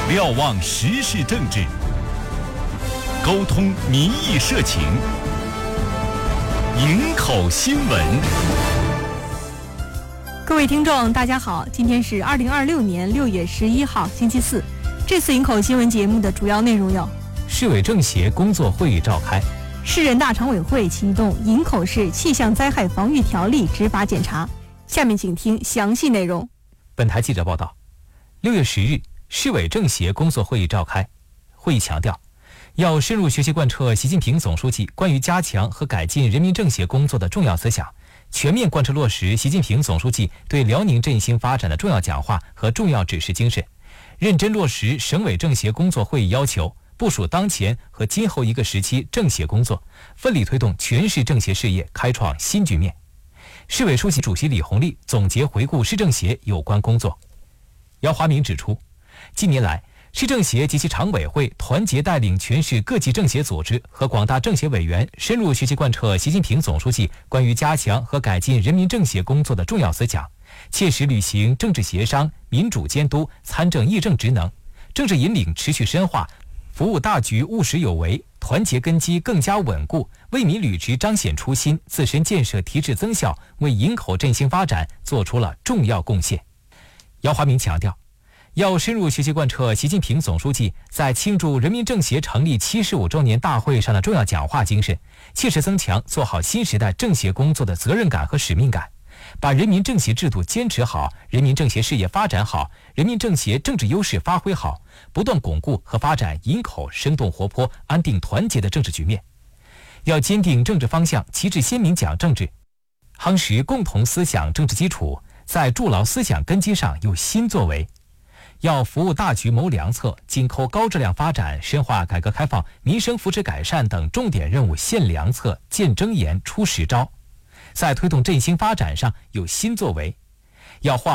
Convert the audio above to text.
瞭望时事政治，沟通民意社情，营口新闻。 各位听众大家好，今天是2026年6月11号星期四。这次营口新闻节目的主要内容有： 市委政协工作会议召开， 市人大常委会启动营口市气象灾害防御条例执法检查。下面请听详细内容。 本台记者报道，6月10日，市委政协工作会议召开。会议强调，要深入学习贯彻习近平总书记关于加强和改进人民政协工作的重要思想，全面贯彻落实习近平总书记对辽宁振兴发展的重要讲话和重要指示精神，认真落实省委政协工作会议要求，部署当前和今后一个时期政协工作，奋力推动全市政协事业开创新局面。市委书记主席李红利总结回顾市政协有关工作。姚华明指出，近年来，市政协及其常委会团结带领全市各级政协组织和广大政协委员深入学习贯彻习近平总书记关于加强和改进人民政协工作的重要思想，切实履行政治协商、民主监督、参政议政职能，政治引领持续深化，服务大局务实有为，团结根基更加稳固，为民履职彰显初心，自身建设提质增效，为营口振兴发展做出了重要贡献。姚华明强调，要深入学习贯彻习近平总书记在庆祝人民政协成立75周年大会上的重要讲话精神，切实增强做好新时代政协工作的责任感和使命感，把人民政协制度坚持好，人民政协事业发展好，人民政协政治优势发挥好，不断巩固和发展营口生动活泼、安定团结的政治局面。要坚定政治方向，旗帜鲜明讲政治，夯实共同思想政治基础，在筑牢思想根基上有新作为。要服务大局谋良策，紧扣高质量发展、深化改革开放、民生福祉改善等重点任务献良策、见真言、出实招，在推动振兴发展上有新作为。要化